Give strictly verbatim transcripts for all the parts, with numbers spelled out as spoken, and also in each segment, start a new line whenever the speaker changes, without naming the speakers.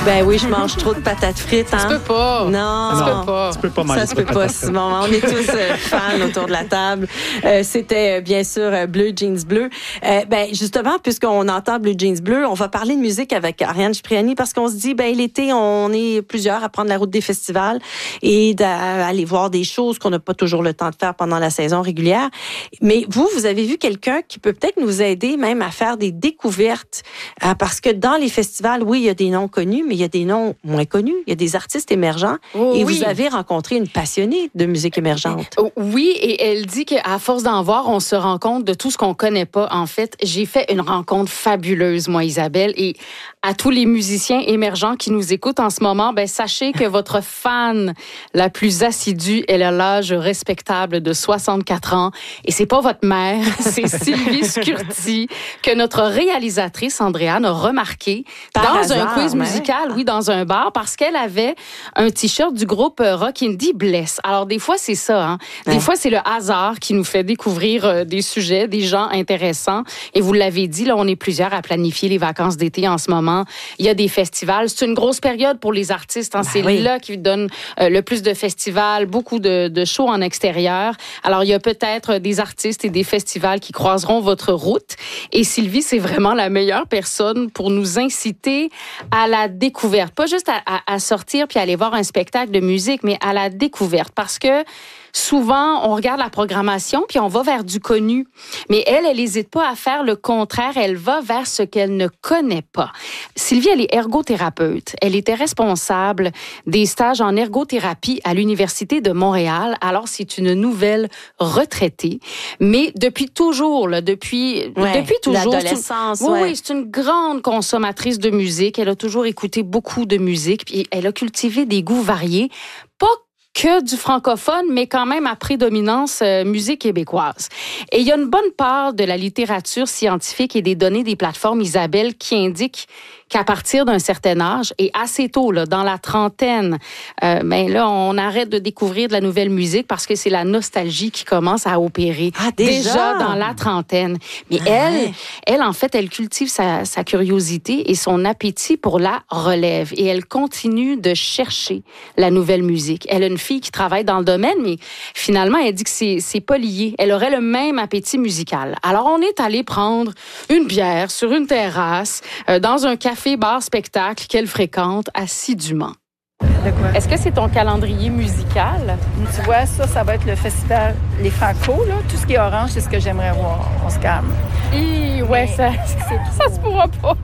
Ben oui, je mange trop de patates frites. Hein?
Ça se peut pas.
Non.
Ça se peut pas.
Tu peux pas manger
Ça se peut pas, Simon. On est tous euh, fans autour de la table. Euh, c'était, euh, bien sûr, euh, Bleu Jeans Bleu. Euh, ben, justement, puisqu'on entend Bleu Jeans Bleu, on va parler de musique avec Ariane Cipriani parce qu'on se dit, ben, l'été, on est plusieurs à prendre la route des festivals et d'aller voir des choses qu'on n'a pas toujours le temps de faire pendant la saison régulière. Mais vous, vous avez vu quelqu'un qui peut peut-être nous aider même à faire des découvertes euh, parce que dans les festivals, oui, il y a des noms connus, mais il y a des noms moins connus. Il y a des artistes émergents.
Oh,
et
oui.
vous avez rencontré une passionnée de musique émergente.
Oui, et elle dit qu'à force d'en voir, on se rend compte de tout ce qu'on connaît pas. En fait, j'ai fait une rencontre fabuleuse, moi, Isabelle, et à tous les musiciens émergents qui nous écoutent en ce moment, ben sachez que votre fan la plus assidue, elle a l'âge respectable de soixante-quatre ans, et c'est pas votre mère, c'est Sylvie Scurti, que notre réalisatrice Andréane a remarqué
Par
dans
hasard,
un quiz
mais...
musical, oui, dans un bar, parce qu'elle avait un t-shirt du groupe rock indie Bless. Alors, des fois, c'est ça, hein. Des
ouais.
fois, c'est le hasard qui nous fait découvrir euh, des sujets, des gens intéressants. Et vous l'avez dit, là, on est plusieurs à planifier les vacances d'été en ce moment. Il y a des festivals. C'est une grosse période pour les artistes, hein. Ben c'est oui. là qu'ils donnent euh, le plus de festivals, beaucoup de, de shows en extérieur. Alors, il y a peut-être des artistes et des festivals qui croiseront votre route. Et Sylvie, c'est vraiment la meilleure personne pour nous inciter à la découverte. Pas juste à, à, à sortir puis aller voir un spectacle de musique, mais à la découverte. Parce que souvent, on regarde la programmation puis on va vers du connu. Mais elle, elle n'hésite pas à faire le contraire. Elle va vers ce qu'elle ne connaît pas. Sylvie, elle est ergothérapeute. Elle était responsable des stages en ergothérapie à l'Université de Montréal. Alors, c'est une nouvelle retraitée. Mais depuis toujours, là, depuis,
ouais,
depuis toujours.
L'adolescence,
c'est une, oui,
ouais.
oui, c'est une grande consommatrice de musique. Elle a toujours écouté beaucoup de musique. Puis elle a cultivé des goûts variés. Pas que du francophone, mais quand même à prédominance euh, musique québécoise. Et il y a une bonne part de la littérature scientifique et des données des plateformes, Isabelle, qui indiquent qu'à partir d'un certain âge, et assez tôt, là, dans la trentaine, euh, ben là, on arrête de découvrir de la nouvelle musique parce que c'est la nostalgie qui commence à opérer.
Ah, déjà?
déjà dans la trentaine. Mais
ah,
elle,
ouais.
elle, en fait, elle cultive sa, sa curiosité et son appétit pour la relève. Et elle continue de chercher la nouvelle musique. Elle a une fille qui travaille dans le domaine, mais finalement, elle dit que c'est, c'est pas lié. Elle aurait le même appétit musical. Alors, on est allé prendre une bière sur une terrasse, euh, dans un café café-bar-spectacle qu'elle fréquente assidûment.
De quoi?
Est-ce que c'est ton calendrier musical?
Tu vois, ça, ça va être le festival Les Franco, là. Tout ce qui est orange, c'est ce que j'aimerais voir. On se calme.
Et ouais, ça, ça se pourra pas.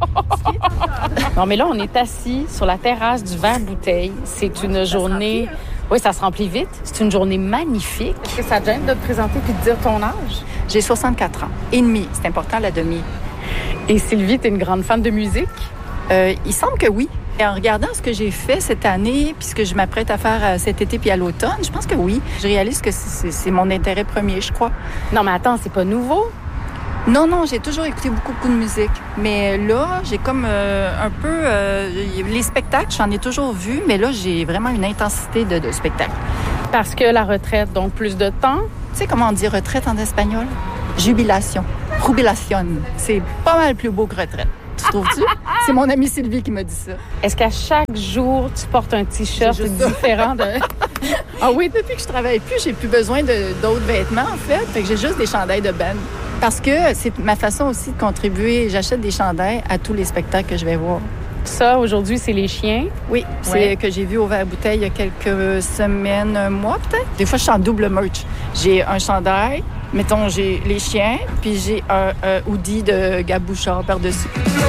Non, mais là, on est assis sur la terrasse du Verre-Bouteille. C'est une
ça
journée...
Se
oui, ça se remplit vite. C'est une journée magnifique. Est-ce que ça te gêne de te présenter puis de dire ton âge?
J'ai soixante-quatre ans. Et demi. C'est important, la demi.
Et Sylvie, t'es une grande fan de musique?
Euh, il semble que oui. Et en regardant ce que j'ai fait cette année, puis ce que je m'apprête à faire cet été puis à l'automne, je pense que oui. Je réalise que c'est, c'est mon intérêt premier, je crois.
Non, mais attends, c'est pas nouveau?
Non, non, j'ai toujours écouté beaucoup, beaucoup de musique. Mais là, j'ai comme euh, un peu... Euh, les spectacles, j'en ai toujours vu, mais là, j'ai vraiment une intensité de, de spectacle.
Parce que la retraite, donc plus de temps?
Tu sais comment on dit retraite en espagnol? Jubilation. Jubilación. C'est pas mal plus beau que retraite. Tu trouves-tu? C'est mon amie Sylvie qui m'a dit ça.
Est-ce qu'à chaque jour, tu portes un t-shirt différent de...
Ah oui, depuis que je travaille plus, j'ai plus besoin de, d'autres vêtements, en fait. Fait que j'ai juste des chandails de band. Parce que c'est ma façon aussi de contribuer. J'achète des chandails à tous les spectacles que je vais voir.
Ça, aujourd'hui, c'est les chiens?
Oui, c'est
ouais.
que j'ai vu au Verre-Bouteille il y a quelques semaines, un mois peut-être. Des fois, je suis en double merch. J'ai un chandail, mettons, j'ai les chiens, puis j'ai un, un hoodie de Gab Bouchard par-dessus.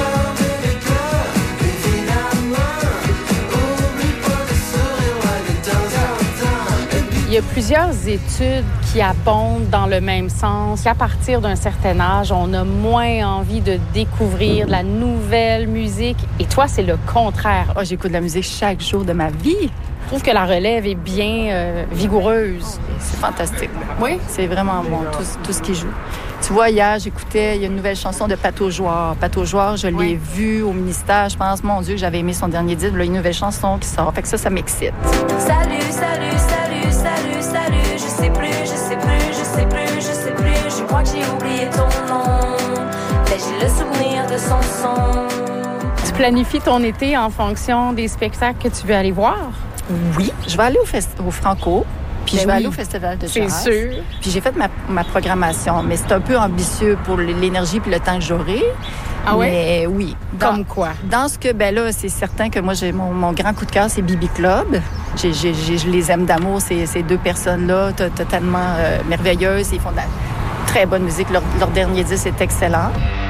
Il y a plusieurs études qui abondent dans le même sens. Qu'à partir d'un certain âge, on a moins envie de découvrir de la nouvelle musique. Et toi, c'est le contraire.
Oh, j'écoute de la musique chaque jour de ma vie.
Je trouve que la relève est bien euh, vigoureuse.
C'est fantastique.
Oui?
C'est vraiment bon, tout, tout ce qui joue. Tu vois, hier, j'écoutais, il y a une nouvelle chanson de Pat Aujoire. Pat Aujoire, je l'ai oui. vue au ministère. Je pense, mon Dieu, que j'avais aimé son dernier disque. Là, il y a une nouvelle chanson qui sort. Fait que ça, ça m'excite.
Salut, salut, salut, salut, salut. Je sais plus, je sais plus, je sais plus, je sais plus. Je crois que j'ai oublié ton nom. Mais j'ai le souvenir de son son.
Tu planifies ton été en fonction des spectacles que tu veux aller voir?
Oui. Je vais aller au, fest- au Franco. Puis
Ben
je vais
oui.
aller au Festival de
C'est
jazz.
sûr.
Puis j'ai fait ma, ma programmation, mais c'est un peu ambitieux pour l'énergie puis le temps que j'aurai.
Ah ouais?
Mais oui. Dans,
Comme quoi?
Dans ce que, ben là, c'est certain que moi, j'ai mon, mon grand coup de cœur, c'est B B Club. J'ai, j'ai, j'ai, je les aime d'amour, ces, ces deux personnes-là, t- totalement euh, merveilleuses. Ils font de la très bonne musique. Leur, leur dernier disque est excellent.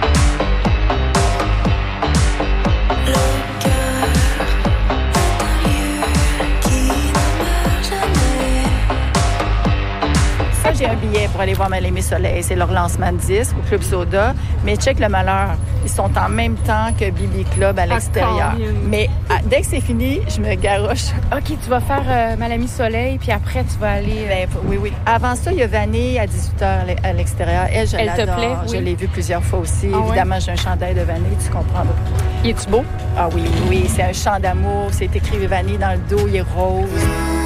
Ça, j'ai un billet pour aller voir Mal-Aimé Soleil. C'est leur lancement de disque au Club Soda. Mais check le malheur. Ils sont en même temps que B B Club à l'extérieur.
Colin.
Mais à- dès que c'est fini, je me garoche.
OK, tu vas faire euh, Mal-Ami Soleil, puis après, tu vas aller...
Ben, oui, oui. Avant ça, il y a Vanille à dix-huit heures à l'extérieur. Elle, je
Elle te
l'adore.
plaît?
Je
Oui.
l'ai vue plusieurs fois aussi.
Ah ouais?
Évidemment, j'ai un chandail de Vanille, tu comprends.
Il est-tu beau?
Ah oui, oui, c'est un chant d'amour. C'est écrit Vanille dans le dos, il est rose.